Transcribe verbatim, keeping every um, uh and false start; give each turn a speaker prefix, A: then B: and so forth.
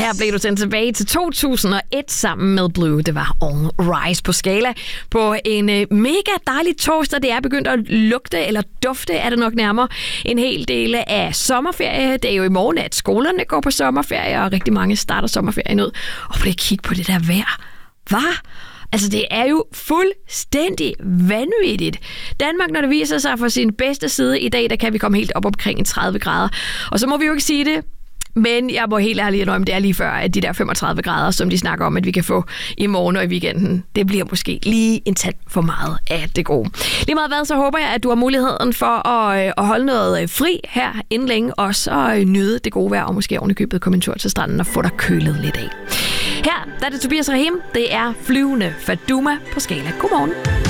A: her blev du sendt tilbage til to tusind og et sammen med Blue. Det var All Rise på Skala på en øh, mega dejlig torsdag. Det er begyndt at lugte, eller dufte er det nok nærmere, en hel del af sommerferie. Det er jo i morgen, at skolerne går på sommerferie, og rigtig mange starter sommerferien ud. Og prøv lige at kigge på det der vejr. Hvad? Altså, det er jo fuldstændig vanvittigt. Danmark, når det viser sig fra sin bedste side i dag, der kan vi komme helt op omkring tredive grader. Og så må vi jo ikke sige det, men jeg må helt ærligt indrømme, det er lige før, at de der femogtredive grader, som de snakker om, at vi kan få i morgen og i weekenden, det bliver måske lige en tand for meget af det gode. Lige meget hvad, så håber jeg, at du har muligheden for at, at holde noget fri her inden længe, og så nyde det gode vejr, og måske ovenikøbet komme en tur til stranden og få dig kølet lidt af. Her der er det Tobias Rahim. Det er Flyvende Faduma på Skala. Godmorgen.